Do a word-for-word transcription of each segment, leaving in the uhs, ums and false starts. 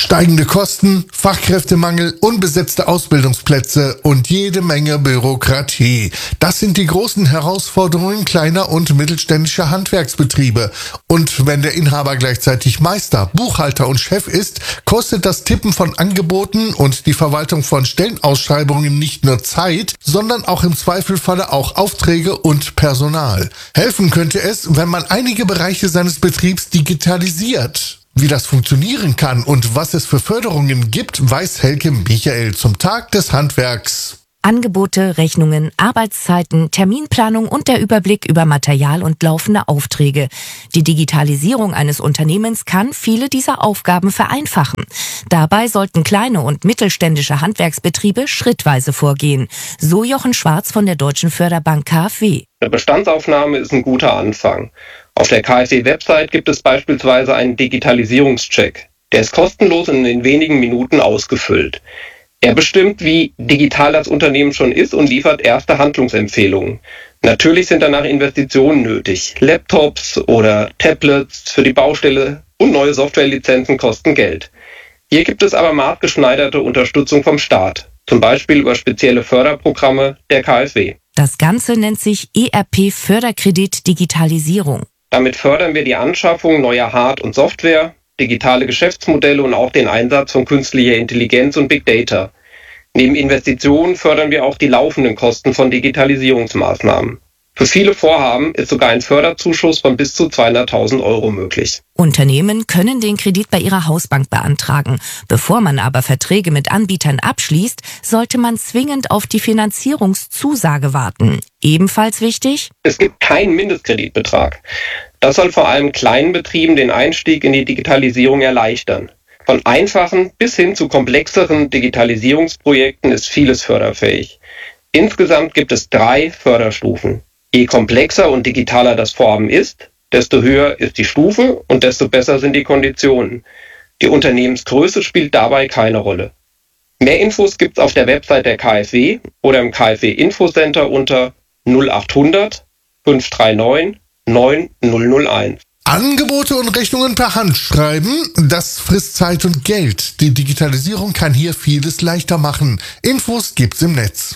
Steigende Kosten, Fachkräftemangel, unbesetzte Ausbildungsplätze und jede Menge Bürokratie. Das sind die großen Herausforderungen kleiner und mittelständischer Handwerksbetriebe. Und wenn der Inhaber gleichzeitig Meister, Buchhalter und Chef ist, kostet das Tippen von Angeboten und die Verwaltung von Stellenausschreibungen nicht nur Zeit, sondern auch im Zweifelfalle auch Aufträge und Personal. Helfen könnte es, wenn man einige Bereiche seines Betriebs digitalisiert. Wie das funktionieren kann und was es für Förderungen gibt, weiß Helke Michael zum Tag des Handwerks. Angebote, Rechnungen, Arbeitszeiten, Terminplanung und der Überblick über Material und laufende Aufträge. Die Digitalisierung eines Unternehmens kann viele dieser Aufgaben vereinfachen. Dabei sollten kleine und mittelständische Handwerksbetriebe schrittweise vorgehen. So Jochen Schwarz von der Deutschen Förderbank K f W. Eine Bestandsaufnahme ist ein guter Anfang. Auf der K f W-Website gibt es beispielsweise einen Digitalisierungscheck. Der ist kostenlos und in wenigen Minuten ausgefüllt. Er bestimmt, wie digital das Unternehmen schon ist und liefert erste Handlungsempfehlungen. Natürlich sind danach Investitionen nötig. Laptops oder Tablets für die Baustelle und neue Softwarelizenzen kosten Geld. Hier gibt es aber maßgeschneiderte Unterstützung vom Staat, zum Beispiel über spezielle Förderprogramme der K f W. Das Ganze nennt sich E R P Förderkredit Digitalisierung. Damit fördern wir die Anschaffung neuer Hard- und Software, digitale Geschäftsmodelle und auch den Einsatz von künstlicher Intelligenz und Big Data. Neben Investitionen fördern wir auch die laufenden Kosten von Digitalisierungsmaßnahmen. Für viele Vorhaben ist sogar ein Förderzuschuss von bis zu zweihunderttausend Euro möglich. Unternehmen können den Kredit bei ihrer Hausbank beantragen. Bevor man aber Verträge mit Anbietern abschließt, sollte man zwingend auf die Finanzierungszusage warten. Ebenfalls wichtig: Es gibt keinen Mindestkreditbetrag. Das soll vor allem kleinen Betrieben den Einstieg in die Digitalisierung erleichtern. Von einfachen bis hin zu komplexeren Digitalisierungsprojekten ist vieles förderfähig. Insgesamt gibt es drei Förderstufen. Je komplexer und digitaler das Vorhaben ist, desto höher ist die Stufe und desto besser sind die Konditionen. Die Unternehmensgröße spielt dabei keine Rolle. Mehr Infos gibt's auf der Website der K f W oder im K f W-Infocenter unter null achthundert fünf drei neun neun null null eins. Angebote und Rechnungen per Hand schreiben, das frisst Zeit und Geld. Die Digitalisierung kann hier vieles leichter machen. Infos gibt's im Netz.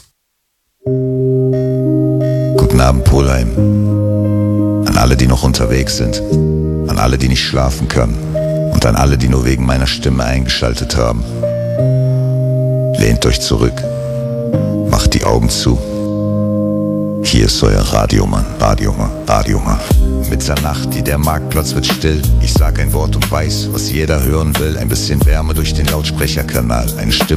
Guten Abend, Polheim. An alle, die noch unterwegs sind. An alle, die nicht schlafen können. Und an alle, die nur wegen meiner Stimme eingeschaltet haben. Lehnt euch zurück. Macht die Augen zu. Hier ist euer Radiomann, Radiomann, Radiomann. Mitternacht, der Marktplatz wird still. Ich sag ein Wort und weiß, was jeder hören will. Ein bisschen Wärme durch den Lautsprecherkanal. Eine Stimme.